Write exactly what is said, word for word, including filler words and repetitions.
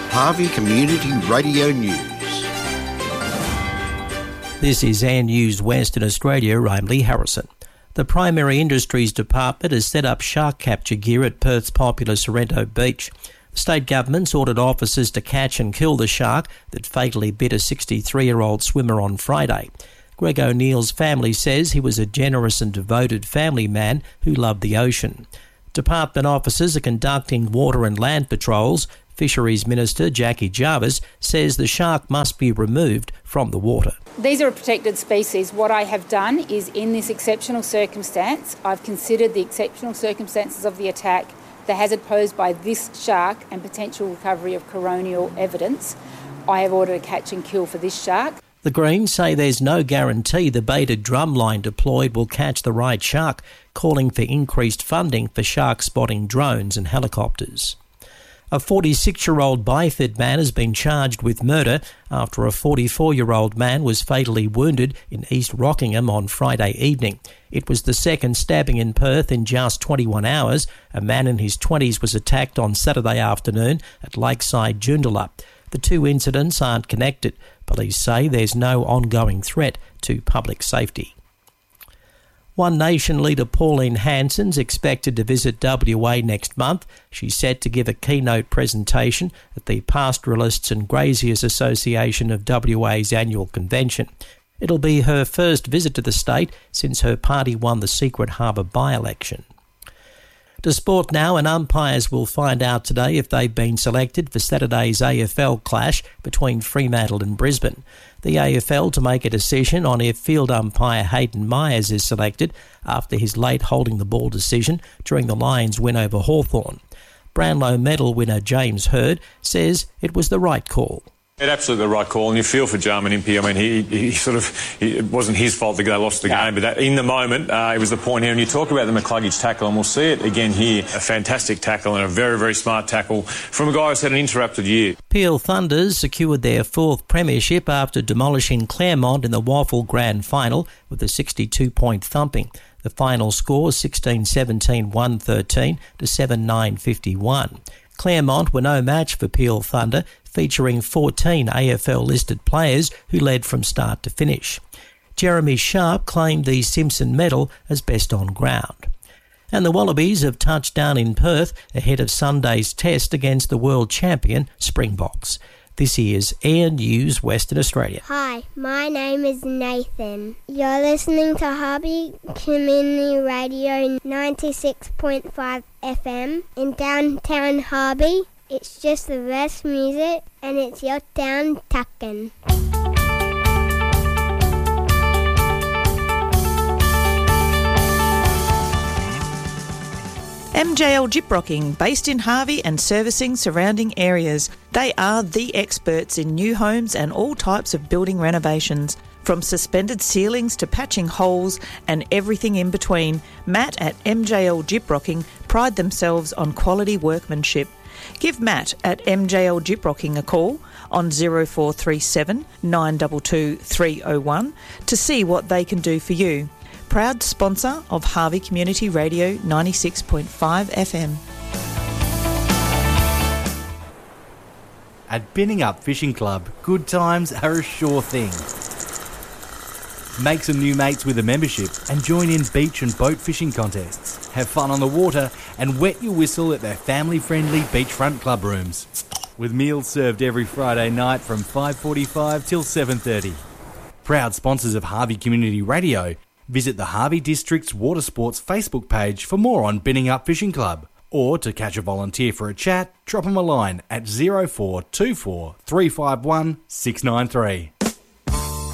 Harvey Community Radio News. This is Air News Western Australia. I'm Lee Harrison. The Primary Industries Department has set up shark capture gear at Perth's popular Sorrento Beach. The state government's ordered officers to catch and kill the shark that fatally bit a sixty-three-year-old swimmer on Friday. Greg O'Neill's family says he was a generous and devoted family man who loved the ocean. Department officers are conducting water and land patrols. Fisheries Minister Jackie Jarvis says the shark must be removed from the water. These are a protected species. What I have done is, in this exceptional circumstance, I've considered the exceptional circumstances of the attack, the hazard posed by this shark and potential recovery of coronial evidence. I have ordered a catch and kill for this shark. The Greens say there's no guarantee the baited drumline deployed will catch the right shark, calling for increased funding for shark spotting drones and helicopters. A forty-six-year-old Byford man has been charged with murder after a forty-four-year-old man was fatally wounded in East Rockingham on Friday evening. It was the second stabbing in Perth in just twenty-one hours. A man in his twenties was attacked on Saturday afternoon at Lakeside Joondalup. The two incidents aren't connected. Police say there's no ongoing threat to public safety. One Nation leader Pauline Hanson's expected to visit W A next month. She's set to give a keynote presentation at the Pastoralists and Graziers Association of W A's annual convention. It'll be her first visit to the state since her party won the Secret Harbour by-election. To sport now, and umpires will find out today if they've been selected for Saturday's A F L clash between Fremantle and Brisbane. The A F L to make a decision on if field umpire Hayden Myers is selected after his late holding the ball decision during the Lions' win over Hawthorn. Brownlow medal winner James Hird says it was the right call. It's absolutely the right call, and you feel for Jarman Impey. I mean, he, he sort of, he, it wasn't his fault that they lost the no. game, but that, in the moment, uh, it was the point here. And you talk about the McCluggage tackle, and we'll see it again here. A fantastic tackle and a very, very smart tackle from a guy who's had an interrupted year. Peel Thunders secured their fourth premiership after demolishing Claremont in the Waffle Grand Final with a sixty-two point thumping. The final score sixteen seventeen, one thirteen to seven nine fifty-one. Claremont were no match for Peel Thunder, featuring fourteen A F L-listed players who led from start to finish. Jeremy Sharp claimed the Simpson medal as best on ground. And the Wallabies have touched down in Perth ahead of Sunday's test against the world champion Springboks. This is Air News Western Australia. Hi, my name is Nathan. You're listening to Harvey Community Radio ninety-six point five F M in downtown Harvey. It's just the best music, and it's your town tuckin'. M J L Gyprocking, based in Harvey and servicing surrounding areas. They are the experts in new homes and all types of building renovations. From suspended ceilings to patching holes and everything in between, Matt at M J L Gyprocking pride themselves on quality workmanship. Give Matt at M J L Gyprocking a call on oh four three seven, nine two two, three oh one to see what they can do for you. Proud sponsor of Harvey Community Radio ninety-six point five F M. At Binning Up Fishing Club, good times are a sure thing. Make some new mates with a membership and join in beach and boat fishing contests. Have fun on the water and wet your whistle at their family-friendly beachfront club rooms. With meals served every Friday night from five forty-five till seven thirty. Proud sponsors of Harvey Community Radio. Visit the Harvey District's Water Sports Facebook page for more on Binning Up Fishing Club. Or to catch a volunteer for a chat, drop them a line at oh four two four, three five one, six nine three.